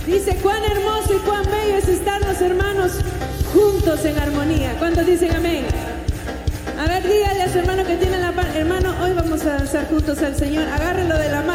Dice, cuán hermoso y cuán bello es estar los hermanos juntos en armonía. ¿Cuántos dicen amén? A ver, dígale a su hermano que tiene la mano. Hermano, hoy vamos a danzar juntos al Señor. Agárrelo de la mano.